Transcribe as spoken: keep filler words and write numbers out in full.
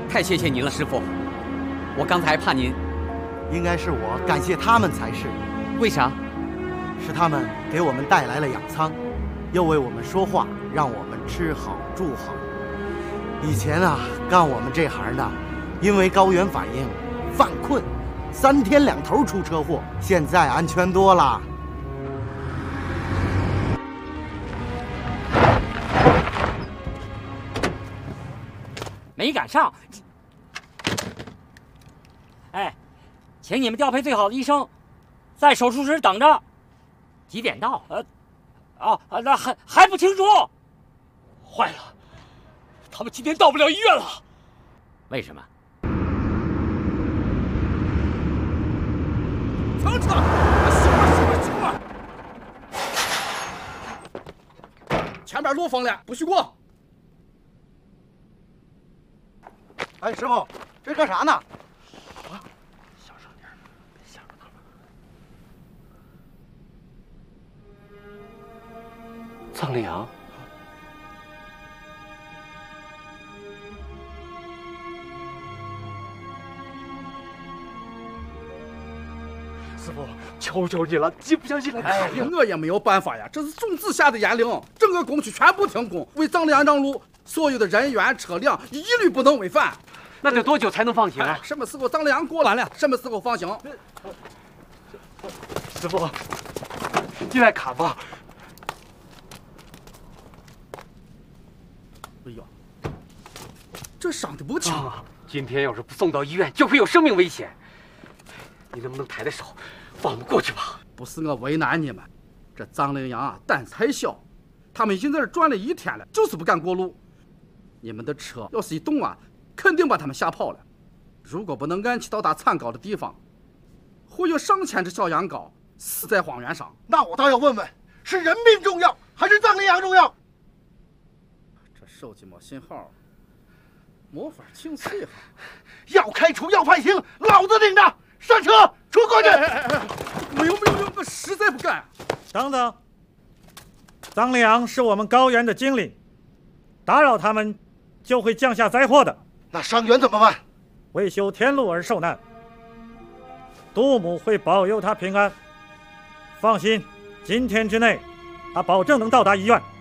太谢谢您了，师傅。我刚才怕您， 应该是我感谢他们才是。 为啥？ 是他们给我们带来了养仓，又为我们说话，让我们吃好住好。以前啊，干我们这行的，因为高原反应犯困，三天两头出车祸。现在安全多了。 没赶上。哎，请你们调配最好的医生，在手术室等着。几点到？呃，哦，那还还不清楚。 坏了，他们今天到不了医院了。 为什么？ 等等，行了行了行了，前面路封了，不许过。 哎，师傅，这干啥呢？ 啊，小声点，别吓着他们。 藏羚羊， 师傅，求求你了，你不相信来看呀！我也没有办法呀，这是总治下的严令，整个工区全部停工，为藏羚羊让路，所有的人员车辆一律不能违反。 那得多久才能放行啊？ 哎、什么时候藏羚羊过完了，什么时候放行？ 师傅，你来看吧。 哎呦，这伤的不轻啊！ 今天要是不送到医院，就会有生命危险。你能不能抬抬手，放我们过去吧？ 不是我为难你们，这藏羚羊啊胆子太小，他们已经在这转了一天了，就是不敢过路。你们的车要是一动啊，肯定把他们吓跑了。如果不能安起到达残高的地方，会有上千只小羊羔死在荒原上。 那我倒要问问，是人命重要还是藏羚羊重要？ 这手机没信号，没法清脆哈。 要开除要判刑，老子领着。上车，出过去！ 哎哎哎，没有没有没有，我实在不敢。 等等，藏羚羊是我们高原的精灵，打扰他们就会降下灾祸的。 那伤员怎么办？ 为修天路而受难，杜母会保佑他平安。放心，今天之内，他保证能到达医院。